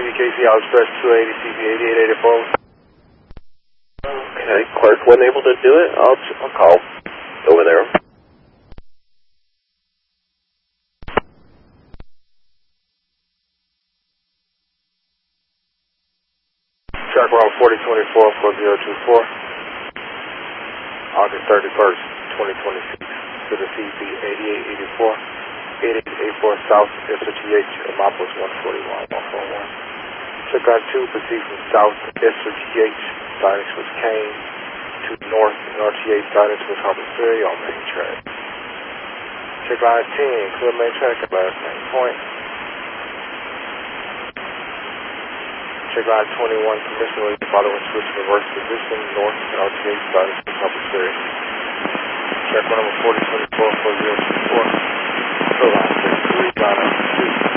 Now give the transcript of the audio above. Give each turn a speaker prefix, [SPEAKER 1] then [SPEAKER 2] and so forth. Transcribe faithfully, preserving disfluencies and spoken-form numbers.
[SPEAKER 1] V K C out express two eighty, C V eighty-eight eighty-four.
[SPEAKER 2] Okay, Clark wasn't able to do it. I'll, I'll call over there.
[SPEAKER 1] Track around forty twenty-four, four zero two four. August thirty-first, twenty twenty-six. To the C V eighty-eight eighty-four, eighty-eight eighty-four South S H G H, Amopolis one forty-one, one forty-one. Check line two, proceed from South S H G H, silence was Kane, to North N R T H, silence was Harper Ferry on main track. Check line ten, clear main track at last main point. Check line twenty-one, permission following switch reverse position, North N R T H, silence was Harper Ferry. Check one number forty twenty-four, four zero two four. Go line three, line two.